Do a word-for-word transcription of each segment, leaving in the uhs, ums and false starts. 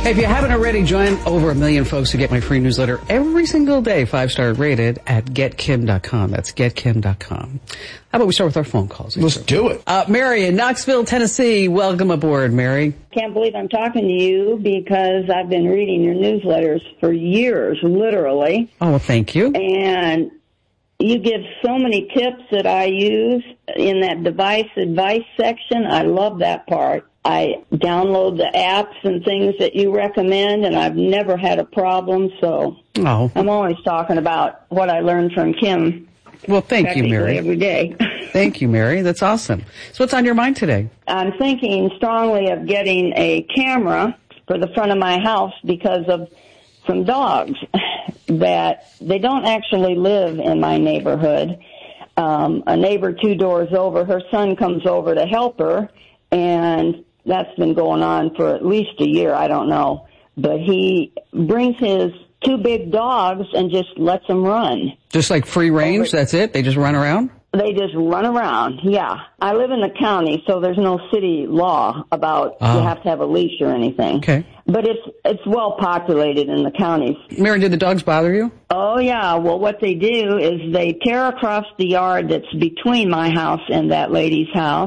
Hey, if you haven't already, join over a million folks who get my free newsletter every single day, five-star rated at get kim dot com. That's get kim dot com. How about we start with our phone calls? Let's do it. Uh, Mary in Knoxville, Tennessee. Welcome aboard, Mary. Can't believe I'm talking to you because I've been reading your newsletters for years, literally. Oh, well, thank you. And you give so many tips that I use in that device advice section. I love that part. I download the apps and things that you recommend, and I've never had a problem, so oh. I'm always talking about what I learned from Kim. Well, thank you, Mary. Every day. Thank you, Mary. That's awesome. So what's on your mind today? I'm thinking strongly of getting a camera for the front of my house because of some dogs that they don't actually live in my neighborhood. Um, a neighbor two doors over, her son comes over to help her, and that's been going on for at least a year, I don't know. But he brings his two big dogs and just lets them run. Just like free range, Over. That's it? They just run around? They just run around, yeah. I live in the county, so there's no city law about uh, you have to have a leash or anything. Okay. But it's it's well populated in the counties. Mary, did the dogs bother you? Oh, yeah. Well, what they do is they tear across the yard that's between my house and that lady's house.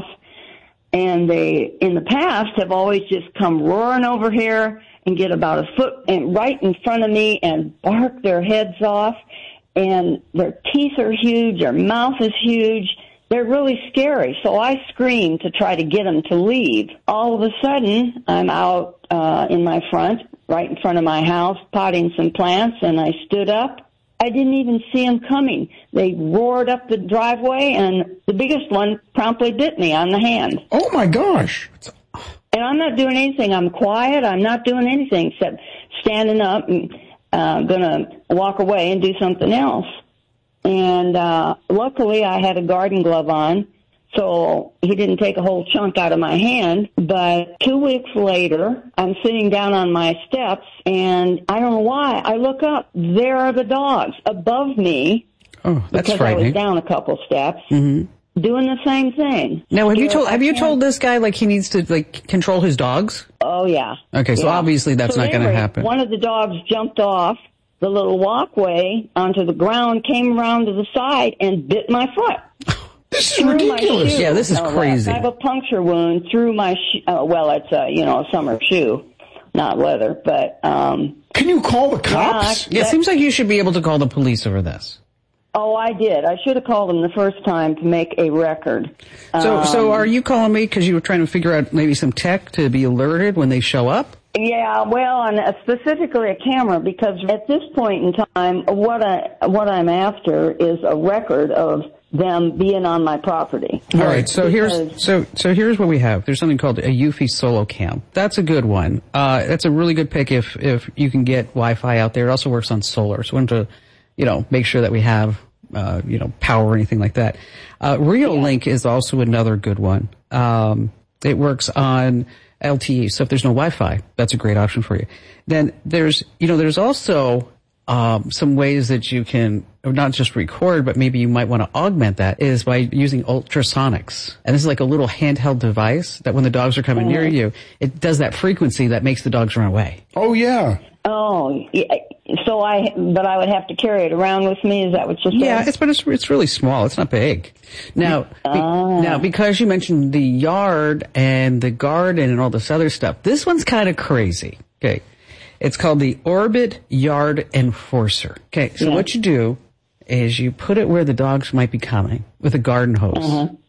And they, in the past, have always just come roaring over here and get about a foot and right in front of me and bark their heads off. And their teeth are huge, their mouth is huge. They're really scary. So I screamed to try to get them to leave. All of a sudden, I'm out uh, in my front, right in front of my house, potting some plants, and I stood up. I didn't even see them coming. They roared up the driveway, and the biggest one promptly bit me on the hand. Oh, my gosh. And I'm not doing anything. I'm quiet. I'm not doing anything except standing up and uh, going to walk away and do something else. And uh, luckily, I had a garden glove on, so he didn't take a whole chunk out of my hand. But two weeks later, I'm sitting down on my steps, and I don't know why. I look up. There are the dogs above me. Oh, that's because frightening. I was down a couple steps, mm-hmm. doing the same thing. Now, have you, you told know, have you told this guy like he needs to like control his dogs? Oh yeah. Okay, so yeah. obviously that's so not going to anyway, happen. One of the dogs jumped off the little walkway onto the ground, came around to the side, and bit my foot. This is ridiculous. Yeah, this is no, crazy. I have a puncture wound through my, sh- uh, well, it's a, you know, a summer shoe, not leather, but, um. Can you call the cops? Yeah, yeah, it seems like you should be able to call the police over this. Oh, I did. I should have called them the first time to make a record. So, um, so are you calling me because you were trying to figure out maybe some tech to be alerted when they show up? Yeah, well, and specifically a camera, because at this point in time, what I, what I'm after is a record of them being on my property. All right, so here's so so here's what we have. There's something called a Eufy Solo Cam. That's a good one. Uh, that's a really good pick if if you can get Wi-Fi out there. It also works on solar, so we want to, you know, make sure that we have uh, you know, power or anything like that. Uh, Reolink yeah. is also another good one. Um, it works on L T E, so if there's no Wi-Fi, that's a great option for you. Then there's you know there's also Um, some ways that you can not just record, but maybe you might want to augment that is by using ultrasonics. And this is like a little handheld device that when the dogs are coming mm-hmm. near you, it does that frequency that makes the dogs run away. Oh, yeah. Oh, yeah. So I, but I would have to carry it around with me. Is that what you're saying? Yeah, it's, but it's, it's really small. It's not big. Now, ah. be, now, because you mentioned the yard and the garden and all this other stuff, this one's kind of crazy. Okay. It's called the Orbit Yard Enforcer. Okay, so yeah. what you do is you put it where the dogs might be coming with a garden hose. Uh-huh.